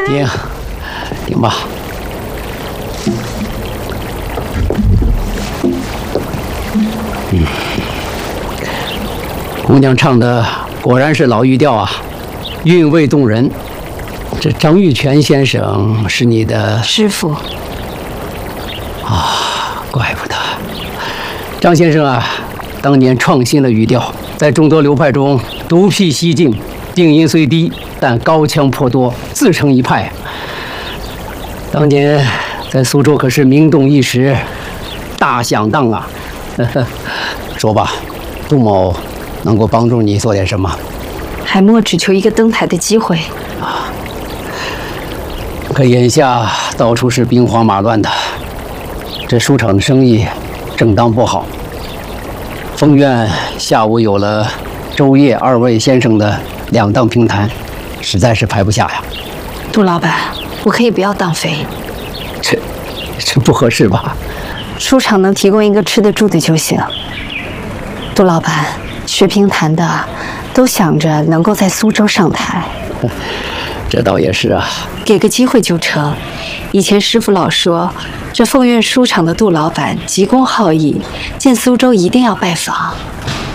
顶，顶吧。姑娘唱的果然是老玉调啊，韵味动人。这张玉泉先生是你的师傅啊，怪不得。张先生啊，当年创新了语调，在众多流派中独辟蹊径，定音虽低，但高腔颇多，自成一派。当年在苏州可是名动一时，大响当啊！说吧，杜某能够帮助你做点什么？ 海默只求一个登台的机会啊！可眼下到处是兵荒马乱的，这书场的生意正当不好。凤院下午有了周烨二位先生的2档评弹，实在是排不下呀。 杜老板，我可以不要当飞， 这不合适吧？ 书场能提供一个吃得住的就行。杜老板，学评弹的都想着能够在苏州上台。 这倒也是啊， 给个机会就成。以前师傅老说，这凤院书场的杜老板急公好义，见苏州一定要拜访。